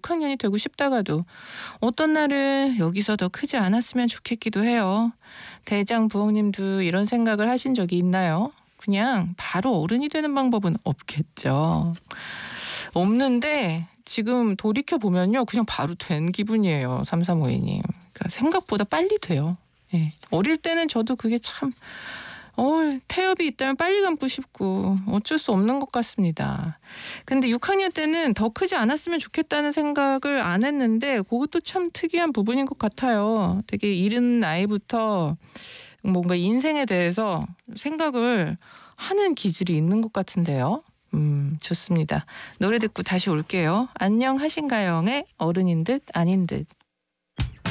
6학년이 되고 싶다가도 어떤 날은 여기서 더 크지 않았으면 좋겠기도 해요. 대장 부모님도 이런 생각을 하신 적이 있나요? 그냥 바로 어른이 되는 방법은 없겠죠. 없는데 지금 돌이켜보면요. 그냥 바로 된 기분이에요. 3352님. 그러니까 생각보다 빨리 돼요. 예. 어릴 때는 저도 그게 참 태엽이 있다면 빨리 감고 싶고 어쩔 수 없는 것 같습니다. 근데 6학년 때는 더 크지 않았으면 좋겠다는 생각을 안 했는데 그것도 참 특이한 부분인 것 같아요. 되게 이른 나이부터 뭔가 인생에 대해서 생각을 하는 기질이 있는 것 같은데요. 좋습니다. 노래 듣고 다시 올게요. 안녕하신가요의 어른인 듯 아닌 듯.